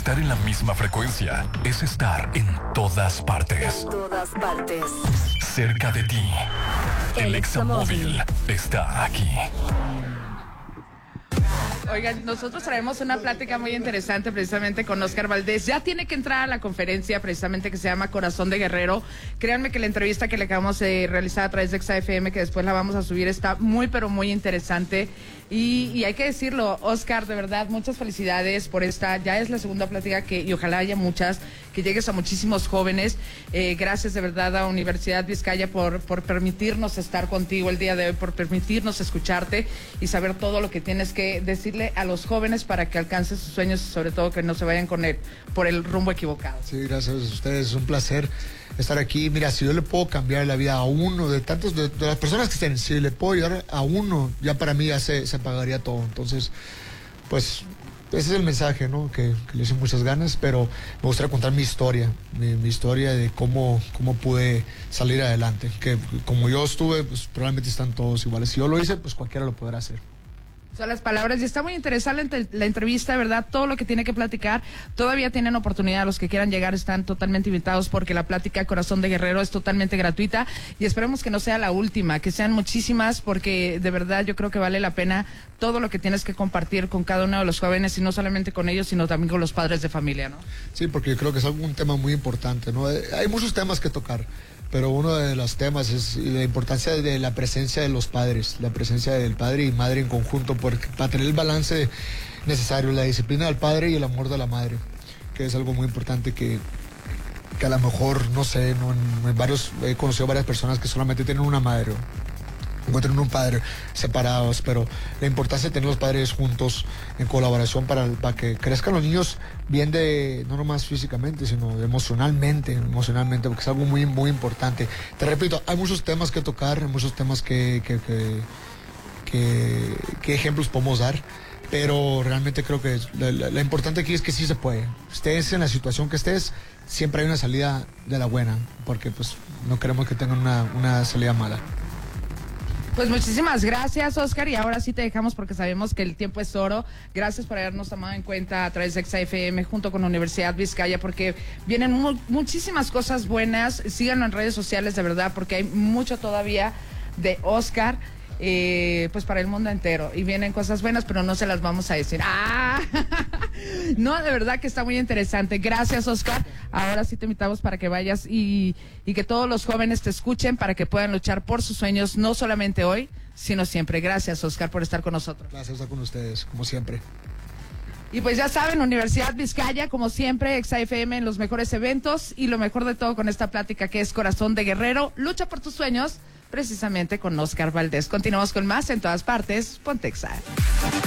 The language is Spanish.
Estar en la misma frecuencia es estar en todas partes. En todas partes. Cerca de ti. El Examóvil está aquí. Oigan, nosotros traemos una plática muy interesante precisamente con Óscar Valdés. Ya tiene que entrar a la conferencia precisamente que se llama Corazón de Guerrero. Créanme que la entrevista que le acabamos de realizar a través de XFM, que después la vamos a subir, está muy pero muy interesante. Y hay que decirlo, Óscar, de verdad, muchas felicidades por esta. Ya es la segunda plática y ojalá haya muchas, que llegues a muchísimos jóvenes. Gracias de verdad a Universidad Vizcaya por permitirnos estar contigo el día de hoy, por permitirnos escucharte y saber todo lo que tienes que decirle a los jóvenes para que alcancen sus sueños y sobre todo que no se vayan por el rumbo equivocado. Sí, gracias a ustedes, es un placer estar aquí. Mira, si yo le puedo cambiar la vida a uno de las personas que estén, si le puedo ayudar a uno, ya para mí ya se pagaría todo. Entonces, pues ese es el mensaje, ¿no? Que le hice muchas ganas, pero me gustaría contar mi historia, mi historia de cómo pude salir adelante. Que como yo estuve, pues probablemente están todos iguales. Si yo lo hice, pues cualquiera lo podrá hacer. Son las palabras y está muy interesante la entrevista, ¿verdad? Todo lo que tiene que platicar. Todavía tienen oportunidad, los que quieran llegar están totalmente invitados porque la plática Corazón de Guerrero es totalmente gratuita y esperemos que no sea la última, que sean muchísimas porque de verdad yo creo que vale la pena todo lo que tienes que compartir con cada uno de los jóvenes y no solamente con ellos, sino también con los padres de familia, ¿no? Sí, porque yo creo que es un tema muy importante, ¿no? Hay muchos temas que tocar, pero uno de los temas es la importancia de la presencia de los padres, la presencia del padre y madre en conjunto, para tener el balance necesario, la disciplina del padre y el amor de la madre, que es algo muy importante que a lo mejor, no sé, he conocido varias personas que solamente tienen una madre, encuentran un padre separados, pero la importancia de tener los padres juntos en colaboración para que crezcan los niños bien no nomás físicamente, sino emocionalmente, porque es algo muy, muy importante. Te repito, hay muchos temas que tocar, hay muchos temas qué ejemplos podemos dar, pero realmente creo que lo importante aquí es que sí se puede. Estés en la situación que estés, siempre hay una salida de la buena, porque pues no queremos que tengan una salida mala. Pues muchísimas gracias, Óscar, y ahora sí te dejamos porque sabemos que el tiempo es oro. Gracias por habernos tomado en cuenta a través de XFM junto con la Universidad Vizcaya, porque vienen muchísimas cosas buenas. Síganlo en redes sociales, de verdad, porque hay mucho todavía de Óscar, pues para el mundo entero. Y vienen cosas buenas, pero no se las vamos a decir. ¡Ah! No, de verdad que está muy interesante. Gracias, Óscar. Ahora sí te invitamos para que vayas y que todos los jóvenes te escuchen para que puedan luchar por sus sueños, no solamente hoy, sino siempre. Gracias, Óscar, por estar con nosotros. Gracias por estar con ustedes, como siempre. Y pues ya saben, Universidad Vizcaya, como siempre, XFM en los mejores eventos y lo mejor de todo con esta plática que es Corazón de Guerrero. Lucha por tus sueños, precisamente con Óscar Valdés. Continuamos con más en todas partes. Ponte Exa.